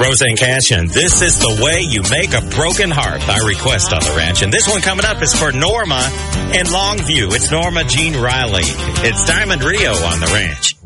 Roseanne Cashin, this is the way you make a broken heart by request on the ranch. And this one coming up is for Norma in Longview. It's Norma Jean Riley. It's Diamond Rio on the ranch.